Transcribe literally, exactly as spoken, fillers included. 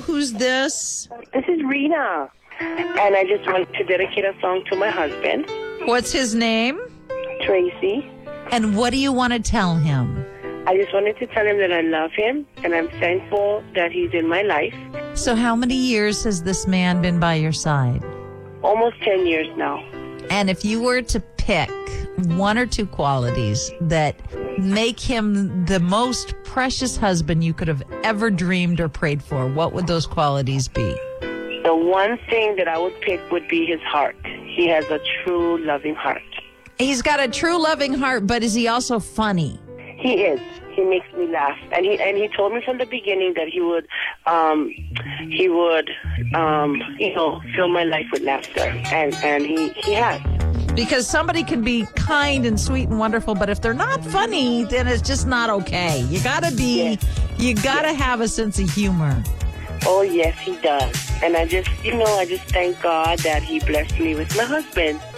who's this? This is Rena. And I just wanted to dedicate a song to my husband. What's his name? Tracy. And what do you want to tell him? I just wanted to tell him that I love him and I'm thankful that he's in my life. So how many years has this man been by your side? Almost ten years now. And if you were to pick one or two qualities that make him the most precious husband you could have ever dreamed or prayed for, what would those qualities be? The one thing that I would pick would be his heart. He has a true loving heart. He's got a true loving heart, but is he also funny? He is. He makes me laugh, and he and he told me from the beginning that he would, um, he would, um, you know, fill my life with laughter, and and he he has. Because somebody can be kind and sweet and wonderful, but if they're not funny, then it's just not okay. You gotta be, Yes. you gotta Yes. have a sense of humor. Oh yes, he does, and I just, you know, I just thank God that He blessed me with my husband.